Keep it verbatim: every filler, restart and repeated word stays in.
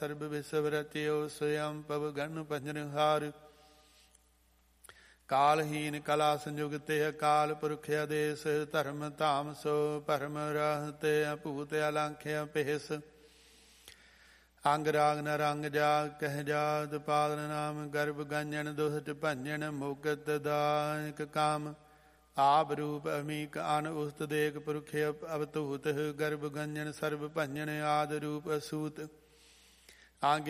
ਸਰਬ ਵਿਸਵ ਰਚਿਓ ਸਵਯੰ ਪਵ ਗਨ ਪੰਜਨਹਾਰ। ਕਾਲਹੀਨ ਕਲਾ ਸੰਯੁਗ ਤੇ ਅਕਾਲ ਪੁਰਖ ਆਦੇਸ। ਧਰਮ ਧਾਮ ਸੋ ਭਰਮ ਰਹਤੇ ਅਭੂਤ ਅਲੰਖਿਆ ਭੇਸ। ਅੰਗ ਰਾਗ ਨ ਰੰਗ ਜਾਗ ਕਹਿ ਜਾਤ ਪਾਦਨ ਨਾਮ। ਗਰਭ ਗੰਜਨ ਦੁਸ਼ਟ ਭੰਜਨ ਮੁਕਤ ਦਾਇਕ ਕਾਮ। ਆਪ ਰੂਪ ਅਮੀਕ ਅਨ ਉਸਤ ਦੇਖ ਪੁਰਖ ਅਵਤੂਤ। ਗਰਭ ਗੰਜਨ ਸਰਬ ਭੰਜਨ ਆਦ ਰੂਪ ਅਸੂਤ। ਅੰਗ